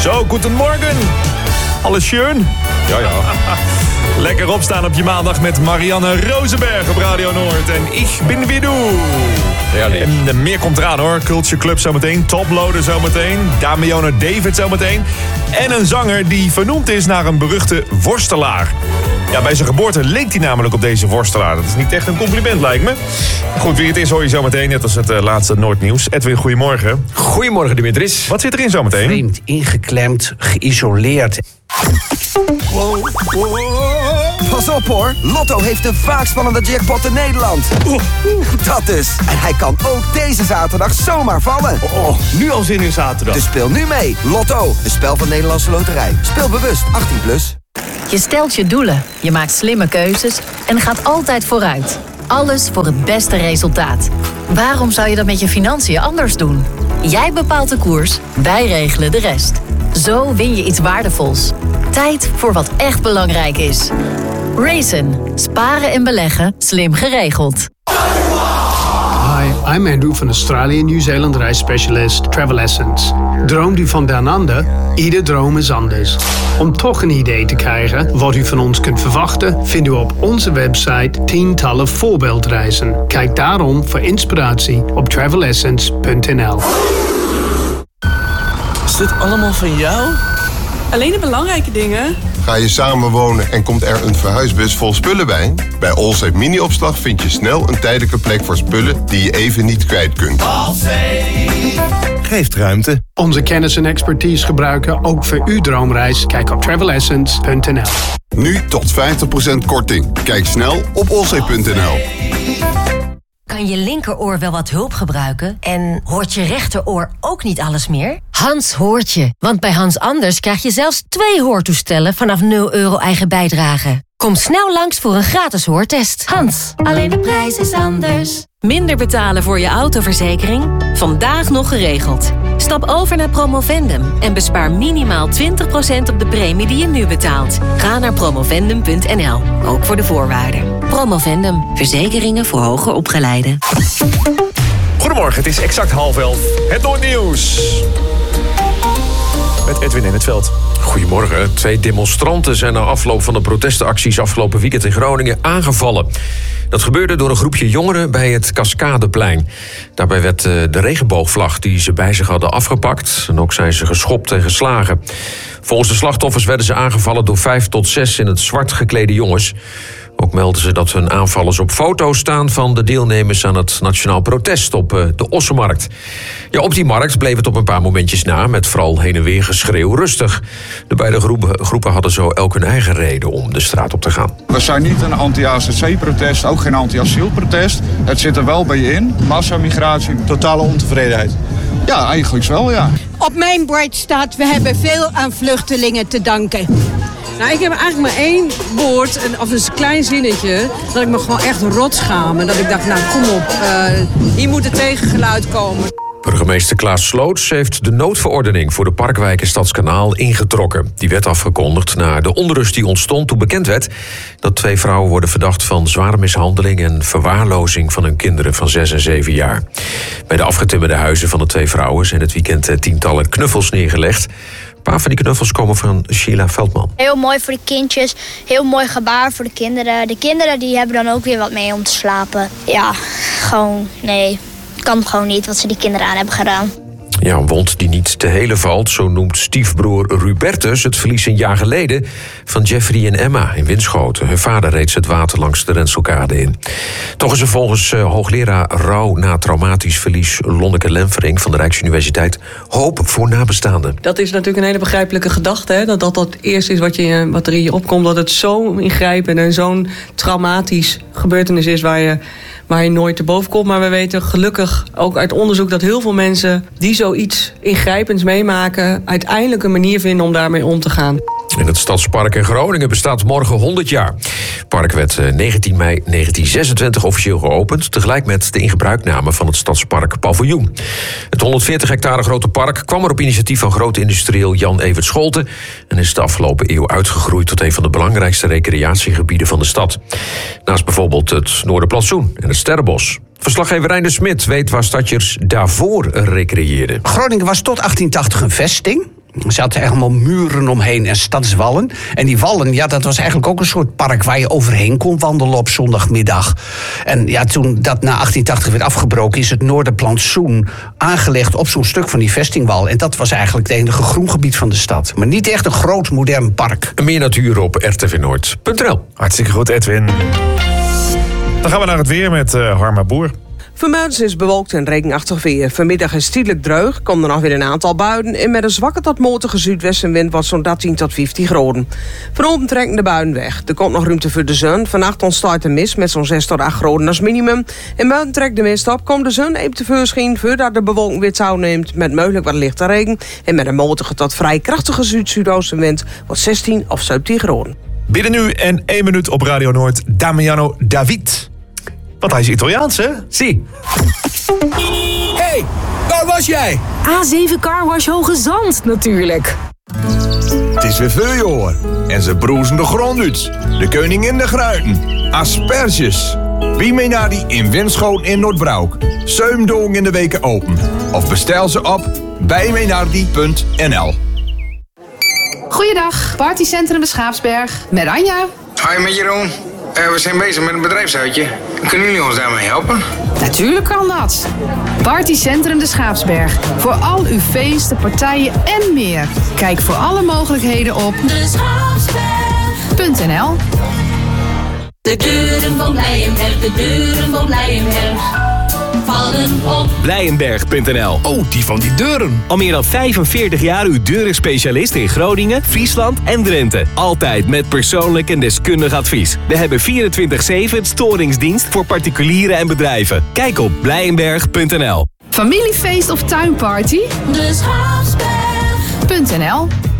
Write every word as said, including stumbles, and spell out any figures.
Zo, goedemorgen. Alles schön? Ja, ja. Lekker opstaan op je maandag met Marianne Rosenberg op Radio Noord. En ik ben weer doe. En meer komt eraan hoor. Culture Club zometeen. Toploader zometeen. Damiano David zometeen. En een zanger die vernoemd is naar een beruchte worstelaar. Ja, bij zijn geboorte leek hij namelijk op deze worstelaar. Dat is niet echt een compliment, lijkt me. Goed, wie het is hoor je zometeen. Net als het uh, laatste Noordnieuws. Edwin, goedemorgen. Goedemorgen, Dimitris. Wat zit erin zometeen? Vreemd, ingeklemd, geïsoleerd. Wow, wow. Pas op hoor, Lotto heeft de vaakst spannende jackpot in Nederland. Oeh, oeh. Dat dus. En hij kan ook deze zaterdag zomaar vallen. Oh, nu al zin in zaterdag. Dus speel nu mee. Lotto, een spel van Nederlandse Loterij. Speel bewust, achttien plus. Je stelt je doelen, je maakt slimme keuzes en gaat altijd vooruit. Alles voor het beste resultaat. Waarom zou je dat met je financiën anders doen? Jij bepaalt de koers, wij regelen de rest. Zo win je iets waardevols. Tijd voor wat echt belangrijk is. Raisin. Sparen en beleggen. Slim geregeld. Hi, I'm Andrew van Australië Nieuw-Zeeland reisspecialist Travel Essence. Droomt u van down under? Ieder droom is anders. Om toch een idee te krijgen wat u van ons kunt verwachten, vindt u op onze website tientallen voorbeeldreizen. Kijk daarom voor inspiratie op travel essence punt n l. Is dit allemaal van jou? Alleen de belangrijke dingen. Ga je samenwonen en komt er een verhuisbus vol spullen bij? Bij Allsafe Mini-opslag vind je snel een tijdelijke plek voor spullen die je even niet kwijt kunt. Allsafe geeft ruimte. Onze kennis en expertise gebruiken ook voor uw droomreis. Kijk op travel essence punt n l. Nu tot vijftig procent korting. Kijk snel op allsafe punt n l. Kan je linkeroor wel wat hulp gebruiken? En hoort je rechteroor ook niet alles meer? Hans hoort je. Want bij Hans Anders krijg je zelfs twee hoortoestellen vanaf nul euro eigen bijdrage. Kom snel langs voor een gratis hoortest. Hans, alleen de prijs is anders. Minder betalen voor je autoverzekering? Vandaag nog geregeld. Stap over naar Promovendum en bespaar minimaal twintig procent op de premie die je nu betaalt. Ga naar promovendum punt n l, ook voor de voorwaarden. Promovendum, verzekeringen voor hoger opgeleiden. Goedemorgen, het is exact half elf. Het Noordnieuws. Met Edwin in het veld. Goedemorgen. Twee demonstranten zijn na afloop van de protestacties afgelopen weekend in Groningen aangevallen. Dat gebeurde door een groepje jongeren bij het Cascadeplein. Daarbij werd de regenboogvlag die ze bij zich hadden afgepakt. En ook zijn ze geschopt en geslagen. Volgens de slachtoffers werden ze aangevallen door vijf tot zes in het zwart geklede jongens. Ook melden ze dat hun aanvallers op foto's staan van de deelnemers aan het nationaal protest op de Ossenmarkt. Ja, op die markt bleef het op een paar momentjes na, met vooral heen en weer geschreeuw rustig. De beide groepen, groepen hadden zo elk hun eigen reden om de straat op te gaan. We zijn niet een anti-A Z C-protest, ook geen anti-asielprotest. Het zit er wel bij je in. Massamigratie. Totale ontevredenheid. Ja, eigenlijk wel, ja. Op mijn bord staat, we hebben veel aan vluchtelingen te danken. Nou, ik heb eigenlijk maar één woord, of een klein zinnetje, dat ik me gewoon echt rot schaam. En dat ik dacht, nou kom op, uh, hier moet het tegengeluid komen. Burgemeester Klaas Sloots heeft de noodverordening voor de parkwijk en Stadskanaal ingetrokken. Die werd afgekondigd na de onrust die ontstond toen bekend werd dat twee vrouwen worden verdacht van zware mishandeling en verwaarlozing van hun kinderen van zes en zeven jaar. Bij de afgetimmerde huizen van de twee vrouwen zijn het weekend tientallen knuffels neergelegd. Een paar van die knuffels komen van Sheila Veldman. Heel mooi voor de kindjes, heel mooi gebaar voor de kinderen. De kinderen die hebben dan ook weer wat mee om te slapen. Ja, gewoon, nee, kan gewoon niet wat ze die kinderen aan hebben gedaan. Ja, een wond die niet te helen valt, zo noemt stiefbroer Rubertus het verlies een jaar geleden van Jeffrey en Emma in Winschoten. Hun vader reed het water langs de Renselkade in. Toch is er volgens uh, hoogleraar rouw na traumatisch verlies Lonneke Lemfering van de Rijksuniversiteit hoop voor nabestaanden. Dat is natuurlijk een hele begrijpelijke gedachte, hè? Dat dat het eerste is wat, je, wat er in je opkomt, dat het zo ingrijpend en zo'n traumatisch gebeurtenis is waar je, waar je nooit te boven komt. Maar we weten gelukkig ook uit onderzoek dat heel veel mensen die zoiets ingrijpends meemaken uiteindelijk een manier vinden om daarmee om te gaan. In het Stadspark in Groningen bestaat morgen honderd jaar. Het park werd negentien mei negentien zesentwintig officieel geopend, tegelijk met de ingebruikname van het Stadspark Paviljoen. Het honderdveertig hectare grote park kwam er op initiatief van grote industrieel Jan Evert Scholten en is de afgelopen eeuw uitgegroeid tot een van de belangrijkste recreatiegebieden van de stad. Naast bijvoorbeeld het Noorderplantsoen en het Sterrenbos. Verslaggever Reiner Smit weet waar stadjers daarvoor recreëerden. Groningen was tot achttien tachtig een vesting. Er zaten helemaal muren omheen en stadswallen. En die wallen, ja, dat was eigenlijk ook een soort park waar je overheen kon wandelen op zondagmiddag. En ja, toen dat na achttien tachtig werd afgebroken, is het Noorderplantsoen aangelegd op zo'n stuk van die vestingwal. En dat was eigenlijk het enige groengebied van de stad. Maar niet echt een groot modern park. Meer natuur op r t v noord punt n l. Hartstikke goed, Edwin. Dan gaan we naar het weer met uh, Harma Boer. Vanmiddag is bewolkt en regenachtig weer. Vanmiddag is stielijk dreug, komen er nog weer een aantal buien. En met een zwakke tot matige zuidwestenwind wordt zo'n dertien tot vijftien graden. Vanavond trekken de buien weg. Er komt nog ruimte voor de zon. Vannacht ontstaat een mist met zo'n zes tot acht graden als minimum. En buiten trekt de mist op, komt de zon even tevoorschijn voordat de bewolking weer touw neemt. Met mogelijk wat lichte regen. En met een matige tot vrij krachtige zuid-zuidoostenwind wordt zestien of zeventien graden. Binnen nu en één minuut op Radio Noord, Damiano David. Want hij is Italiaans, hè? Zie. Hey, waar was jij? A zeven Carwash Hoge Zand, natuurlijk. Het is weer vuurjoor. En ze broezen de grond uit. De koningin de gruiten. Asperges. Wie mee naar die in Winschoten in Noordbroek. Zeumdoong in de weken open. Of bestel ze op bijmeenaardie punt n l. Goeiedag, partycentrum de Schaapsberg. Met Anja. Hoi, met Jeroen. Uh, we zijn bezig met een bedrijfsuitje. Kunnen jullie ons daarmee helpen? Natuurlijk kan dat. Partycentrum de Schaapsberg. Voor al uw feesten, partijen en meer. Kijk voor alle mogelijkheden op de schaapsberg punt n l. De deuren van Blijenberg, de deuren van Blijenberg. Vallen op Blijenberg punt n l. Oh, die van die deuren. Al meer dan vijfenveertig jaar uw deurenspecialist in Groningen, Friesland en Drenthe. Altijd met persoonlijk en deskundig advies. We hebben vierentwintig zeven storingsdienst voor particulieren en bedrijven. Kijk op Blijenberg punt n l. Familiefeest of tuinparty? De Schaapsberg punt n l.